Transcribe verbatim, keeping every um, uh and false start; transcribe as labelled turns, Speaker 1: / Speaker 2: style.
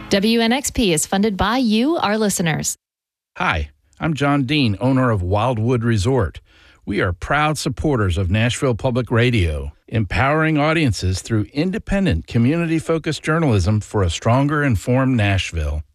Speaker 1: W N X P is funded by you, our listeners.
Speaker 2: Hi, I'm John Dean, owner of Wildwood Resort. We are proud supporters of Nashville Public Radio, empowering audiences through independent, community-focused journalism for a stronger, informed Nashville.